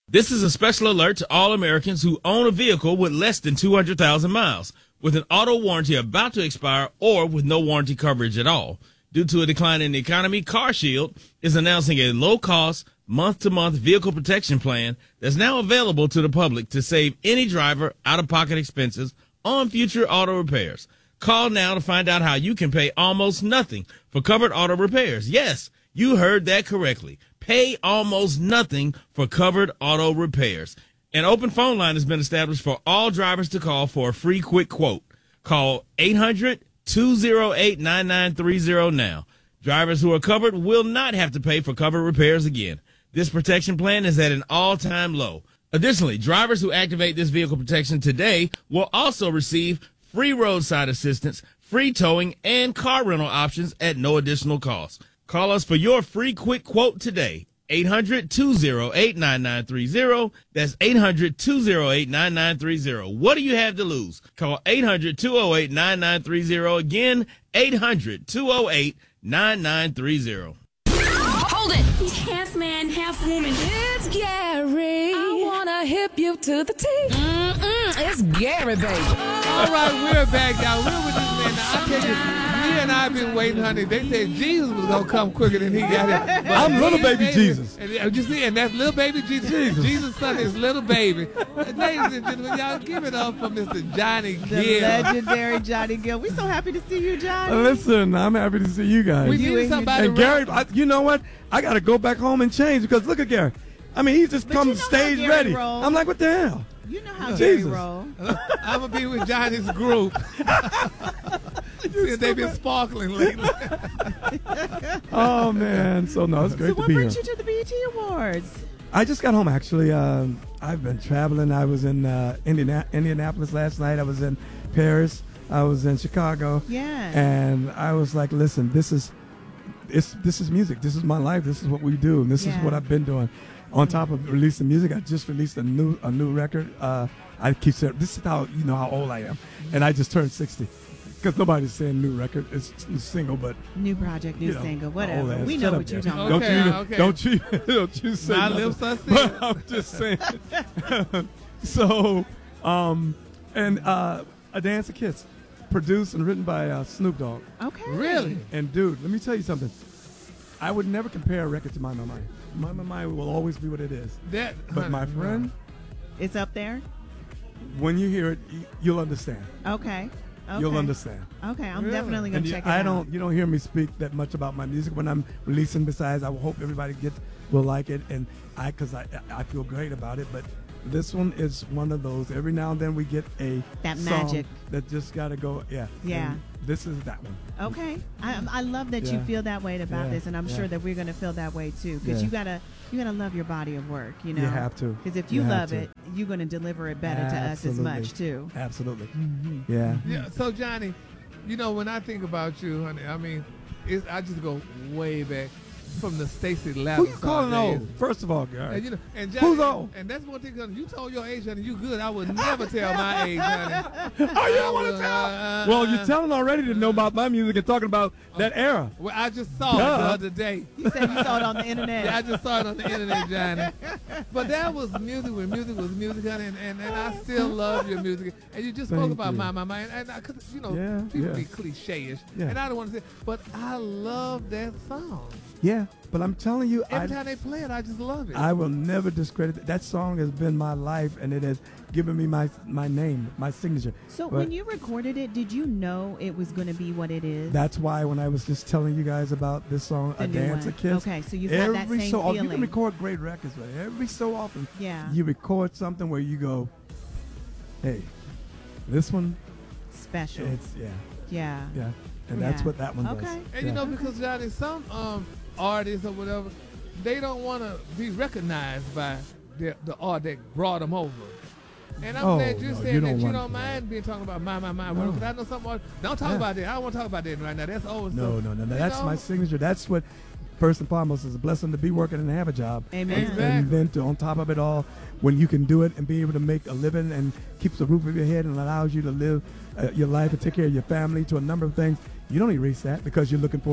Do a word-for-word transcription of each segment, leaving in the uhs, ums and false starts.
This is a special alert to all Americans who own a vehicle with less than two hundred thousand miles, with an auto warranty about to expire or with no warranty coverage at all. Due to a decline in the economy, CarShield is announcing a low-cost, month-to-month vehicle protection plan that's now available to the public to save any driver out-of-pocket expenses on future auto repairs. Call now to find out how you can pay almost nothing for covered auto repairs. Yes, you heard that correctly. Pay almost nothing for covered auto repairs. An open phone line has been established for all drivers to call for a free quick quote. Call eight hundred, two oh eight, nine nine three oh now. Drivers who are covered will not have to pay for covered repairs again. This protection plan is at an all-time low. Additionally, drivers who activate this vehicle protection today will also receive free roadside assistance, free towing, and car rental options at no additional cost. Call us for your free quick quote today. eight hundred, two oh eight, nine nine three oh. That's eight hundred, two oh eight, nine nine three oh. What do you have to lose? Call eight hundred, two oh eight, nine nine three oh. Again, eight hundred, two oh eight, nine nine three oh. Hold it! He's half man, half woman. It's Gary. I wanna hip you to the T. Mm-mm, it's Gary, baby. All right, we're back, y'all. We're with this man. Now, I tell you, me and I have been waiting, honey. They said Jesus was gonna come quicker than he got here. But I'm little baby Jesus. And, and you see, and that's little baby Jesus. Jesus. Jesus' son is little baby. Ladies and gentlemen, y'all give it up for Mister Johnny The Gill. legendary Johnny Gill. We're so happy to see you, Johnny. Listen, I'm happy to see you guys. We You need and somebody. and around- Gary, I, you know what? I got to go back home and change because look at Gary. I mean, he's just But come you know how stage Gary ready. roll. I'm like, what the hell? You know how Jesus. Gary roll. I'm gonna be with Johnny's group. See if they've been sparkling lately. Oh man, so no, it's great So to what be here. brings you to the B E T Awards? I just got home actually. Um, I've been traveling. I was in uh, Indiana- Indianapolis last night. I was in Paris. I was in Chicago. Yeah. And I was like, listen, this is, it's this is music. This is my life. This is what we do, and this Yeah. is what I've been doing. On top of releasing music, I just released a new a new record. Uh, I keep saying this is how you know how old I am, and I just turned sixty. Because nobody's saying new record. It's a single, but New project, new you know, single, old whatever. ass. We Shut know up, what you're Gary. talking Okay, about. Don't you, don't you, don't you say My nothing. lips are sealed. But I'm just saying. So, um, and uh, A Dance of Kiss, produced and written by uh, Snoop Dogg. Okay. Really? And dude, let me tell you something. I would never compare a record to My My My. My My My will always be what it is. That, But honey, my friend, It's up there? when you hear it, y- you'll understand. Okay. Okay. You'll understand. Okay, I'm Really? definitely going And to you- check it I out. don't. You don't hear me speak that much about my music when I'm releasing. Besides, I will hope everybody gets will like it, and I because I I feel great about it. But this one is one of those. Every now and then we get a That song magic. that just got to go. Yeah. Yeah. And this is that one. Okay, I, I love that you Yeah. feel that way about Yeah. this, and I'm Yeah. sure that we're going to feel that way too. Because Yeah. you gotta, you gotta love your body of work. You know, You have to. Because if you, You have love to. it, you're going to deliver it better to us as Absolutely. much too. Absolutely. Yeah. Yeah. So Johnny, you know when I think about you, honey, I mean, it's, I just go way back from the Stacy Who Lattimore you calling days. old? First of all, Gary. And you know, and Johnny, Who's old? And that's one thing. Honey, you told your age, honey. You good. I would never tell my age, honey. Oh, you don't want to Uh, tell? uh, Well, uh, you're telling already to know about my music and talking about that era. Well, I just saw it Duh. the other day. You said you saw it on the internet. Yeah, I just saw it on the internet, Johnny. But that was music when music was music, honey, and, and, and I still love your music. And you just spoke Thank about you. my, my, my, and, and I, cause, you know, Yeah, people yeah. be cliche-ish, Yeah. and I don't want to say, but I love that song. Yeah, but I'm telling you, Every I, time they play it, I just love it. I will never discredit it. That song has been my life, and it has given me my my name, my signature. So But when you recorded it, did you know it was going to be what it is? that's why when I was just telling you guys about this song, The A new Dance, one. A Kiss. Okay, so you've had every that same so often, you feeling. can record great records, but every so often, Yeah. you record something where you go, hey, this one, Special. it's yeah, yeah. yeah, and that's Yeah. what that one does. Okay. and Yeah. you know, because Johnny, some um, artists or whatever, they don't want to be recognized by the, the art that brought them over. And I'm Oh, glad you're no, saying you that don't you want don't that. mind being talking about my, my, my. No. Because I know some artists, don't talk Yeah. about that. I don't want to talk about that right now. That's old No, stuff. no, no, no. You That's know? my signature. That's what, first and foremost, is a blessing to be working and have a job. Amen. Exactly. And then to, on top of it all, when you can do it and be able to make a living and keeps the roof over your head and allows you to live uh, your life and take care of your family to a number of things, you don't erase that because you're looking for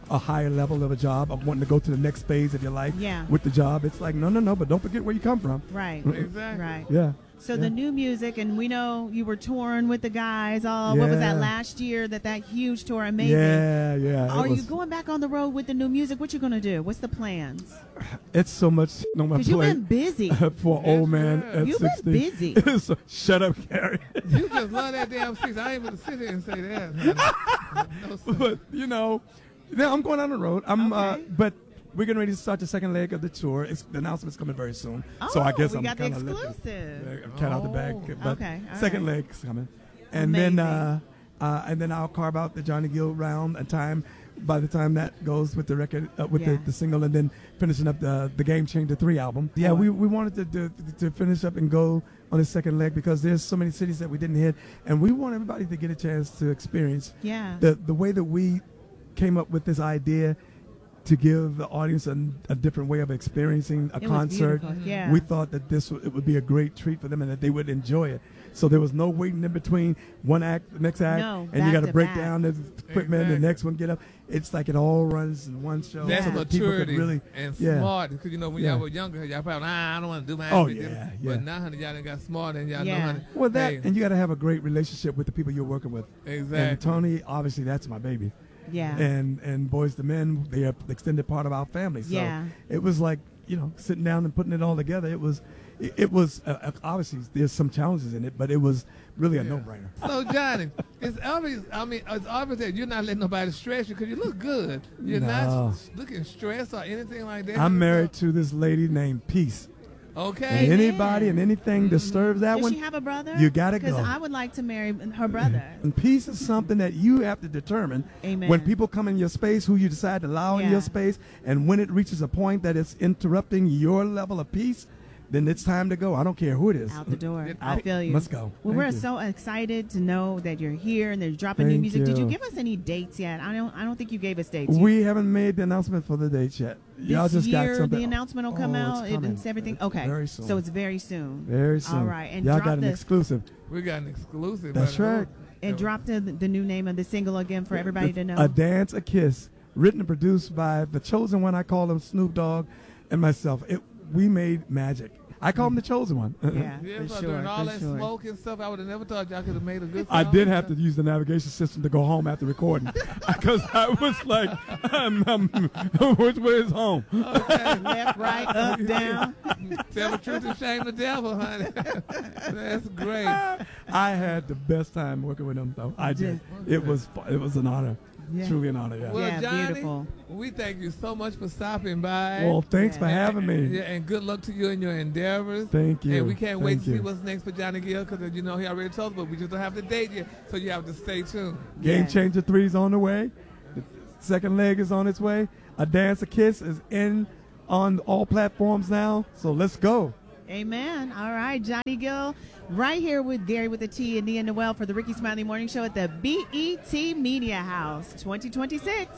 a higher level of a job, of wanting to go to the next phase of your life Yeah. with the job. It's like, no, no, no, but don't forget where you come from. Right. Exactly. Right. Yeah. So yeah. the new music, and we know you were touring with the guys all, what was that, Yeah. last year, that that huge tour, amazing. Yeah, yeah. it Are was- you going back on the road with the new music? What you going to do? What's the plans? It's so much on my Because you've plate been busy. for an old man yeah. at You've been sixty. busy. So, shut up, Gary. You just love that damn six. I ain't going to sit here and say that. honey. No, sir. But you know, now I'm going on the road. I'm, uh, Okay. but we're getting ready to start the second leg of the tour. It's, the announcement's coming very soon. so I Oh, guess we I'm got the kind of exclusive. cat out the bag. Oh. But Okay, all second right. leg's coming, and then Amazing. uh, uh, and then I'll carve out the Johnny Gill round and time. By the time that goes with the record, uh, with Yeah. the, the single, and then finishing up the the Game Changer three album. Yeah, we, we wanted to, to to finish up and go on the second leg because there's so many cities that we didn't hit, and we want everybody to get a chance to experience Yeah. the the way that we came up with this idea to give the audience a, a different way of experiencing a It was concert. beautiful, yeah. We thought that this w- it would be a great treat for them and that they would enjoy it. So there was no waiting in between one act, the next act, No, and you back got to to break back. down the equipment, Exactly. the next one get up. It's like it all runs in one show. That's so that people could maturity really, and yeah. smart. Because, you know, when Yeah. y'all were younger, y'all probably, ah, I don't want to do my Oh, act. yeah, yeah. But now, honey, y'all done got smart and y'all Yeah. know, honey. Well, that hey, and you got to have a great relationship with the people you're working with. Exactly. And Tony, obviously, that's my baby. Yeah. And and Boys to Men, they are the extended part of our family. So Yeah. it was like, you know, sitting down and putting it all together. It was, it, it was uh, uh, obviously there's some challenges in it, but it was really a Yeah. no-brainer. So, Johnny, it's obvious, I mean, it's obvious that you're not letting nobody stress you because you look good. You're No. not looking stressed or anything like that. I'm married to this lady named Peace. Okay. And anybody and anything disturbs that Does one, she have a brother? you gotta Because go. I would like to marry her brother. and peace is something that you have to determine Amen. when people come in your space, who you decide to allow in Yeah. your space, and when it reaches a point that it's interrupting your level of peace, then it's time to go. I don't care who it is. Out the door. It- I feel you. Let's go. Well, Thank we're you. so excited to know that you're here and they're dropping new Thank music. Did you you. give us any dates yet? I don't. I don't think you gave us dates. We haven't made the announcement for the dates yet. this Y'all just year, got something. the announcement will come Oh, out. it's It, coming. it's everything. It's Okay. Very soon. So it's very soon. very soon. All right. And Y'all drop got an the exclusive. We got an exclusive. That's buddy. right. and drop the the new name of the single again for everybody to know. A Dance, a Kiss, written and produced by the chosen one. I call him Snoop Dogg and myself. It we made magic. I call him the chosen one. Yeah, Yeah, for so sure. doing all for that sure. smoke and stuff, I would have never thought y'all could have made a good I song. did have to use the navigation system to go home after recording because I was like, um, um, which way is home? Left, right, up, down. Tell the truth and shame the devil, honey. That's great. I had the best time working with him, though. I did. It was it was an honor, Yeah. truly an honor. Yeah. Well, Yeah, Johnny, beautiful. we thank you so much for stopping by. Well, thanks Yeah. for having me. Yeah, and good luck to you in your endeavors. Thank you. And we can't wait Thank to see you. what's next for Johnny Gill because, you know, he already told us, but we just don't have the date yet, so you have to stay tuned. Game Yeah. Changer three's on the way. The second leg is on its way. A Dance, a Kiss is in on all platforms now. So let's go. Amen. All right, Johnny Gill, right here with Gary with the T and Nia Noel for the Ricky Smiley Morning Show at the B E T Media House twenty twenty-six.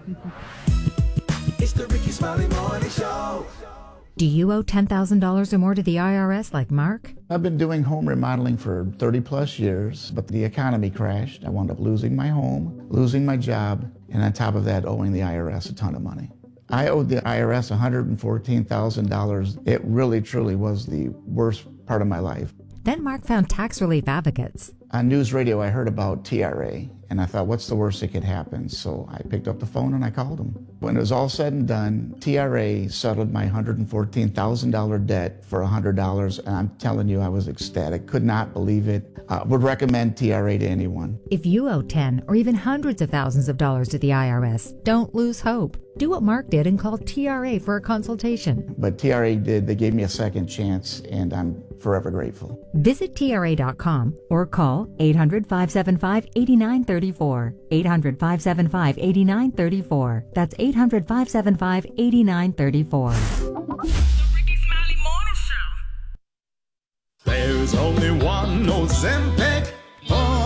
It's the Ricky Smiley Morning Show. Do you owe ten thousand dollars or more to the I R S like Mark? I've been doing home remodeling for thirty plus years, but the economy crashed. I wound up losing my home, losing my job, and on top of that, owing the I R S a ton of money. I owed the I R S one hundred fourteen thousand dollars. It really, truly was the worst part of my life. Then Mark found tax relief advocates. On news radio, I heard about T R A, and I thought, what's the worst that could happen? So I picked up the phone and I called them. When it was all said and done, T R A settled my one hundred fourteen thousand dollars debt for one hundred dollars, and I'm telling you, I was ecstatic. Could not believe it. Uh, would recommend T R A to anyone. If you owe ten or even hundreds of thousands of dollars to the I R S, don't lose hope. Do what Mark did and call T R A for a consultation. But T R A did, they gave me a second chance, and I'm forever grateful. Visit T R A dot com or call eight hundred, five seven five, eight nine three four. eight hundred, five seven five, eight nine three four. That's eight hundred, five seven five, eight nine three four. Ricky Smiley Morning Show. There's only one Ozempic. Hello,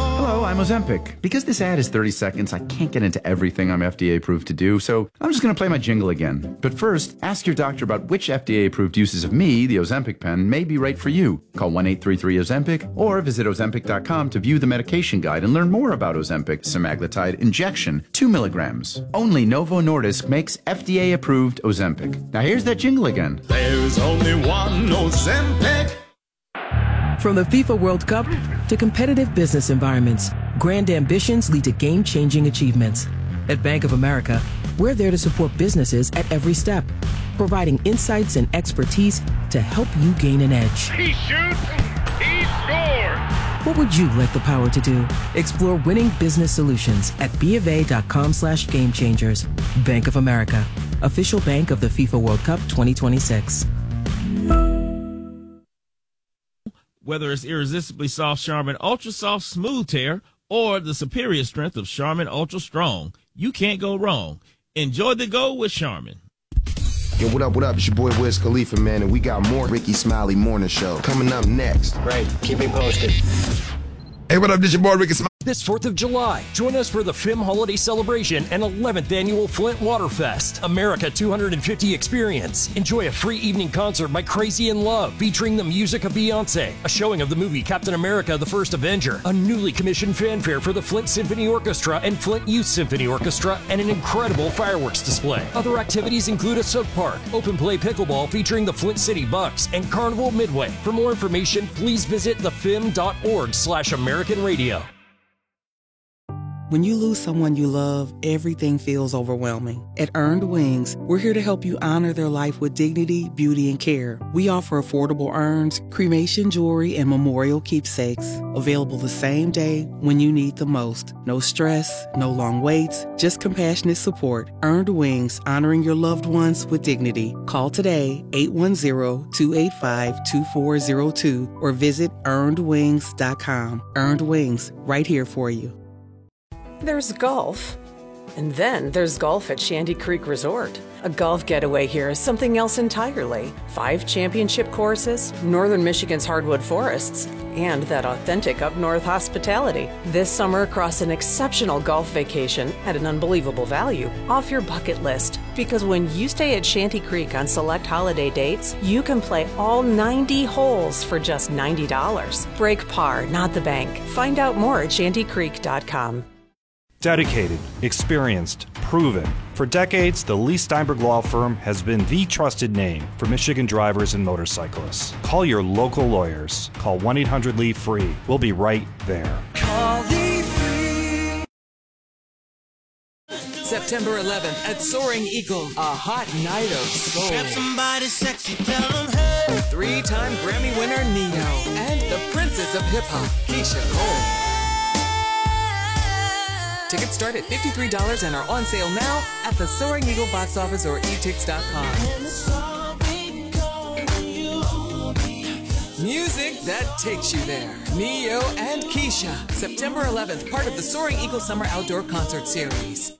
I'm Ozempic. Because this ad is thirty seconds, I can't get into everything I'm F D A approved to do, so I'm just going to play my jingle again. But first, ask your doctor about which F D A approved uses of me, the Ozempic pen, may be right for you. Call one eight three three Ozempic or visit Ozempic dot com to view the medication guide and learn more about Ozempic semaglutide injection, two milligrams. Only Novo Nordisk makes F D A approved Ozempic. Now here's that jingle again. There's only one Ozempic. From the FIFA World Cup to competitive business environments, grand ambitions lead to game-changing achievements. At Bank of America, we're there to support businesses at every step, providing insights and expertise to help you gain an edge. He shoots, he scores! What would you like the power to do? Explore winning business solutions at bofa.com slash game changers. Bank of America, official bank of the FIFA World Cup twenty twenty-six. Whether it's irresistibly soft Charmin Ultra Soft Smooth Tear or the superior strength of Charmin Ultra Strong, you can't go wrong. Enjoy the go with Charmin. Yo, what up, what up? It's your boy Wiz Khalifa, man, and we got more Ricky Smiley Morning Show coming up next. Great. Keep me posted. Hey, what up? This your boy Ricky Smiley. This fourth of July, join us for the F I M Holiday Celebration and eleventh Annual Flint Waterfest, America two hundred fifty Experience. Enjoy a free evening concert by Crazy in Love, featuring the music of Beyonce, a showing of the movie Captain America the First Avenger, a newly commissioned fanfare for the Flint Symphony Orchestra and Flint Youth Symphony Orchestra, and an incredible fireworks display. Other activities include a soak park, open play pickleball featuring the Flint City Bucks, and Carnival Midway. For more information, please visit the fim dot org slash American Radio. When you lose someone you love, everything feels overwhelming. At Earned Wings, we're here to help you honor their life with dignity, beauty, and care. We offer affordable urns, cremation jewelry, and memorial keepsakes. Available the same day when you need the most. No stress, no long waits, just compassionate support. Earned Wings, honoring your loved ones with dignity. Call today, eight one zero, two eight five, two four zero two, or visit earned wings dot com. Earned Wings, right here for you. There's golf, and then there's golf at Shanty Creek Resort. A golf getaway here is something else entirely. Five championship courses, northern Michigan's hardwood forests, and that authentic up-north hospitality. This summer, across an exceptional golf vacation at an unbelievable value, off your bucket list. Because when you stay at Shanty Creek on select holiday dates, you can play all ninety holes for just ninety dollars. Break par, not the bank. Find out more at shanty creek dot com. Dedicated, experienced, proven. For decades, the Lee Steinberg Law Firm has been the trusted name for Michigan drivers and motorcyclists. Call your local lawyers. Call one eight hundred L E A FREE. We'll be right there. Call Lee Free. September eleventh at Soaring Eagle, a hot night of soul. Grab somebody sexy, tell them hey. Three-time Grammy winner Neo and the princess of hip-hop, Keisha Cole. Tickets start at fifty-three dollars and are on sale now at the Soaring Eagle box office or e tix dot com. Music that takes you there. Neo and Keisha, September eleventh, part of the Soaring Eagle Summer Outdoor Concert Series.